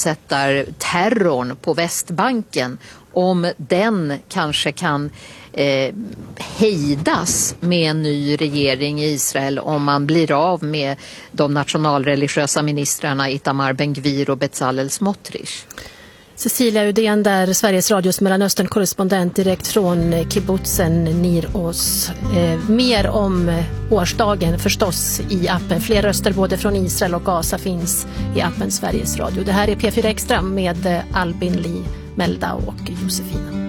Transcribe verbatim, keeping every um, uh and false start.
bosättarterrorn på Västbanken, om den kanske kan eh, hejdas med en ny regering i Israel, om man blir av med de nationalreligiösa ministrarna Itamar Ben-Gvir och Bezalel Smotrich. Cecilia Udén där, Sveriges Radios Mellanöstern-korrespondent direkt från kibbutzen Nir Oz. Eh, mer om årsdagen förstås i appen. Fler röster både från Israel och Gaza finns i appen Sveriges Radio. Det här är P fyra Extra med Albin Lee, Melda och Josefina.